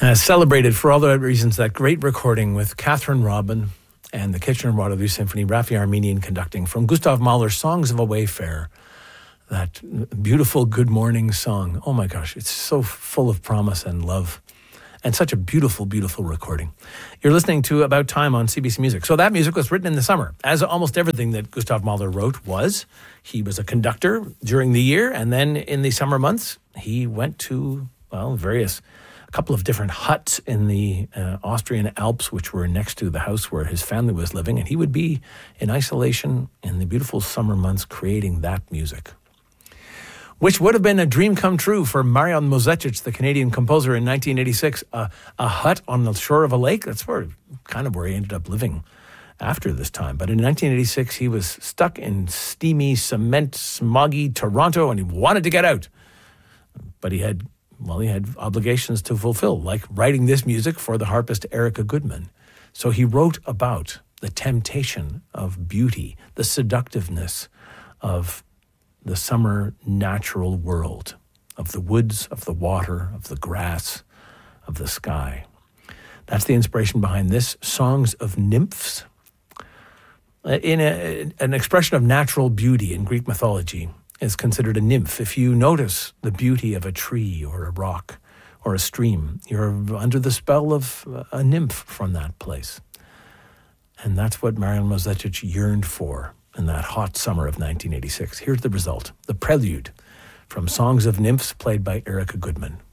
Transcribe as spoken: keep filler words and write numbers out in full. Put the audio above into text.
Uh, celebrated for all the right reasons, that great recording with Catherine Robin and the Kitchener-Waterloo Symphony, Raffi Armenian conducting from Gustav Mahler's Songs of a Wayfarer. That beautiful Good Morning song. Oh my gosh, it's so full of promise and love. And such a beautiful, beautiful recording. You're listening to About Time on C B C Music. So that music was written in the summer, as almost everything that Gustav Mahler wrote was. He was a conductor during the year, and then in the summer months, he went to, well, various, a couple of different huts in the uh, Austrian Alps, which were next to the house where his family was living, and he would be in isolation in the beautiful summer months creating that music, which would have been a dream come true for Marian Mozetič, the Canadian composer, in nineteen eighty-six. Uh, a hut on the shore of a lake. That's where kind of where he ended up living after this time. But in nineteen eighty-six, he was stuck in steamy, cement, smoggy Toronto, and he wanted to get out. But he had, well, he had obligations to fulfill, like writing this music for the harpist Erica Goodman. So he wrote about the temptation of beauty, the seductiveness of the summer natural world, of the woods, of the water, of the grass, of the sky. That's the inspiration behind this, Songs of Nymphs. In a, an expression of natural beauty in Greek mythology is considered a nymph. If you notice the beauty of a tree or a rock or a stream, you're under the spell of a nymph from that place. And that's what Marian Mozetič yearned for in that hot summer of nineteen eighty-six. Here's the result, the prelude from Songs of Nymphs, played by Erica Goodman.